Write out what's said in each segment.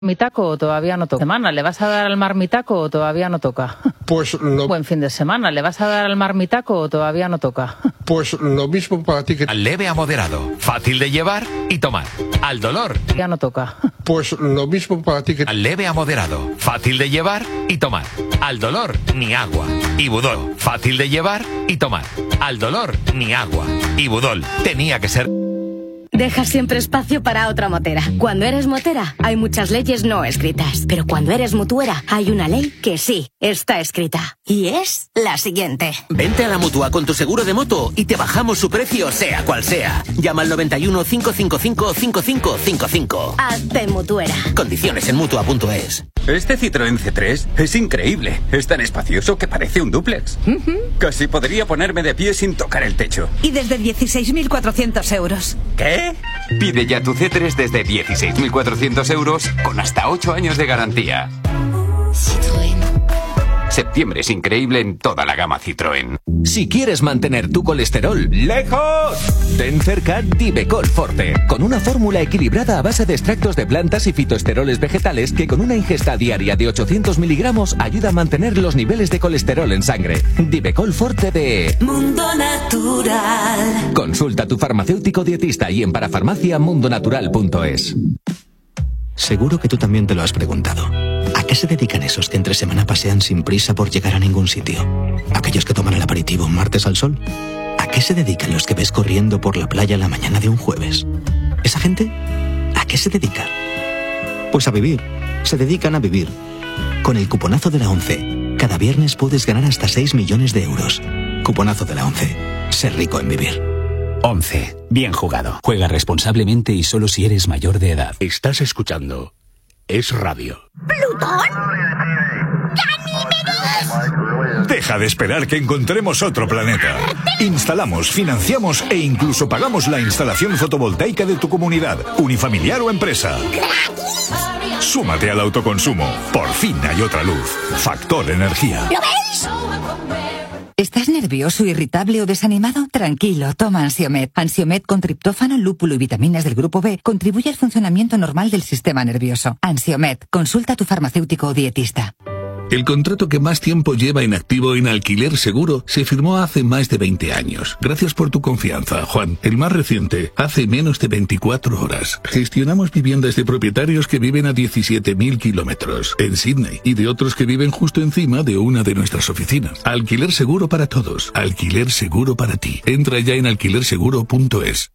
¿Marmitaco o todavía no toca? ¿Semana? ¿Le vas a dar al marmitaco o todavía no toca? Pues lo... Buen fin de semana. ¿Le vas a dar al marmitaco o todavía no toca? Pues lo mismo para ti que... Al leve a moderado, fácil de llevar y tomar. Al dolor. Ya no toca. Pues lo mismo para ti que... Al leve a moderado, fácil de llevar y tomar. Al dolor, ni agua. Ibudol, fácil de llevar y tomar. Al dolor, ni agua. Ibudol, tenía que ser... Deja siempre espacio para otra motera. Cuando eres motera, hay muchas leyes no escritas. Pero cuando eres mutuera, hay una ley que sí está escrita. Y es la siguiente. Vente a la Mutua con tu seguro de moto y te bajamos su precio sea cual sea. Llama al 91 555 5555. Hazte mutuera. Condiciones en Mutua.es. Este Citroën C3 es increíble. Es tan espacioso que parece un dúplex. Casi podría ponerme de pie sin tocar el techo. Y desde 16.400 euros. ¿Qué? Pide ya tu C3 desde 16.400 euros con hasta 8 años de garantía. Citroën. Septiembre es increíble en toda la gama Citroën. Si quieres mantener tu colesterol lejos, ten cerca Divecol Forte, con una fórmula equilibrada a base de extractos de plantas y fitoesteroles vegetales que con una ingesta diaria de 800 miligramos ayuda a mantener los niveles de colesterol en sangre. Divecol Forte de Mundo Natural. Consulta a tu farmacéutico dietista y en parafarmacia.mundonatural.es. Seguro que tú también te lo has preguntado. ¿A qué se dedican esos que entre semana pasean sin prisa por llegar a ningún sitio? ¿Aquellos que toman el aperitivo un martes al sol? ¿A qué se dedican los que ves corriendo por la playa la mañana de un jueves? ¿Esa gente? ¿A qué se dedica? Pues a vivir. Se dedican a vivir. Con el cuponazo de la ONCE, cada viernes puedes ganar hasta 6 millones de euros. Cuponazo de la ONCE. Ser rico en vivir. 11. Bien jugado. Juega responsablemente y solo si eres mayor de edad. Estás escuchando Es Radio. ¿Plutón? ¡Ganímedes! Deja de esperar que encontremos otro planeta. Instalamos, financiamos e incluso pagamos la instalación fotovoltaica de tu comunidad, unifamiliar o empresa. Súmate al autoconsumo. Por fin hay otra luz. Factor Energía. ¿Lo veis? ¿Estás nervioso, irritable o desanimado? Tranquilo, toma Ansiomed. Ansiomed con triptófano, lúpulo y vitaminas del grupo B contribuye al funcionamiento normal del sistema nervioso. Ansiomed, consulta a tu farmacéutico o dietista. El contrato que más tiempo lleva en activo en Alquiler Seguro se firmó hace más de 20 años. Gracias por tu confianza, Juan. El más reciente, hace menos de 24 horas. Gestionamos viviendas de propietarios que viven a 17.000 kilómetros en Sydney y de otros que viven justo encima de una de nuestras oficinas. Alquiler Seguro para todos. Alquiler Seguro para ti. Entra ya en alquilerseguro.es.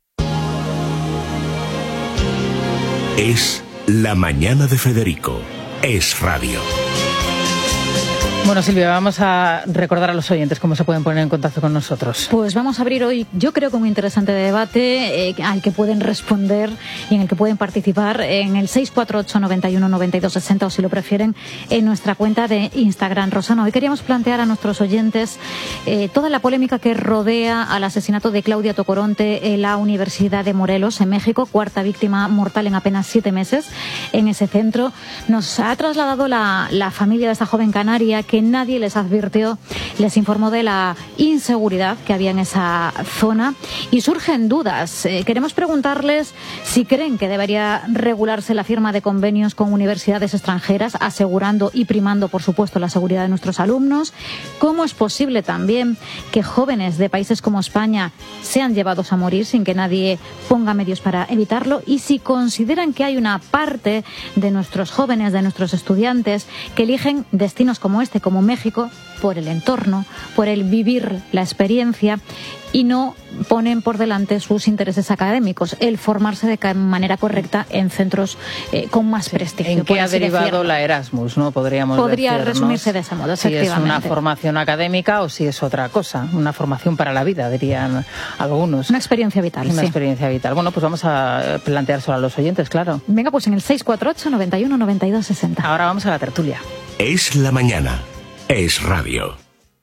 Es la mañana de Federico. Es Radio. Bueno, Silvia, vamos a recordar a los oyentes cómo se pueden poner en contacto con nosotros. Pues vamos a abrir hoy, yo creo que un interesante debate al que pueden responder y en el que pueden participar en el 648 91 92 60 o si lo prefieren en nuestra cuenta de Instagram. Rosana, hoy queríamos plantear a nuestros oyentes toda la polémica que rodea al asesinato de Claudia Tocoronte en la Universidad de Morelos, en México, cuarta víctima mortal en apenas 7 meses en ese centro. Nos ha trasladado la familia de esta joven canaria que nadie les advirtió, les informó de la inseguridad que había en esa zona y surgen dudas. Queremos preguntarles si creen que debería regularse la firma de convenios con universidades extranjeras, asegurando y primando, por supuesto, la seguridad de nuestros alumnos. ¿Cómo es posible también que jóvenes de países como España sean llevados a morir sin que nadie ponga medios para evitarlo? Y si consideran que hay una parte de nuestros jóvenes, de nuestros estudiantes, que eligen destinos como este, como México, por el entorno, por el vivir la experiencia y no ponen por delante sus intereses académicos, el formarse de manera correcta en centros con más prestigio. ¿En qué ha derivado la Erasmus, no? Podría resumirse de ese modo, si efectivamente. Es una formación académica o si es otra cosa, una formación para la vida, dirían algunos. Una experiencia vital, Una experiencia vital. Bueno, pues vamos a planteárselo a los oyentes, claro. Venga, pues en el 648 91 92 60. Ahora vamos a la tertulia. Es la mañana. Es Radio.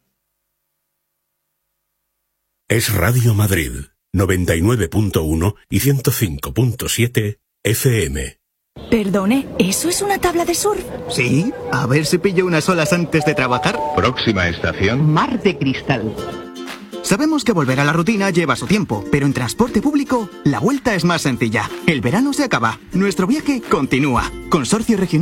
Es Radio Madrid, 99.1 y 105.7 FM. Perdone, ¿eso es una tabla de surf? Sí, a ver si pillo unas olas antes de trabajar. Próxima estación. Mar de Cristal. Sabemos que volver a la rutina lleva su tiempo, pero en transporte público, la vuelta es más sencilla. El verano se acaba. Nuestro viaje continúa. Consorcio Regional